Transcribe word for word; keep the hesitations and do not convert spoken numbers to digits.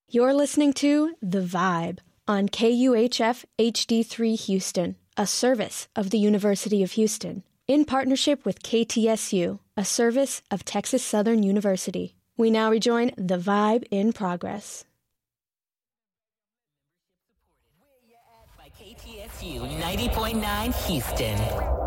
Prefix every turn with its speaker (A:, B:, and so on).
A: You're listening to The Vibe on K U H F H D three Houston, a service of the University of Houston, in partnership with K T S U, a service of Texas Southern University. We now rejoin The Vibe in progress.
B: By K T S U ninety point nine Houston.